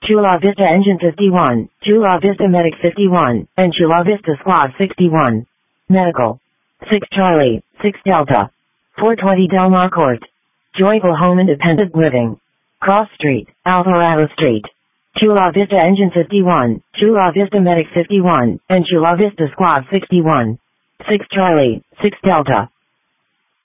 Chula Vista Engine 51, Chula Vista Medic 51, and Chula Vista Squad 61. Medical. 6 Charlie, 6 Delta. 420 Del Mar Court. Joyful Home Independent Living. Cross Street, Alvarado Street. Chula Vista Engine 51, Chula Vista Medic 51, and Chula Vista Squad 61. 6 Charlie, 6 Delta.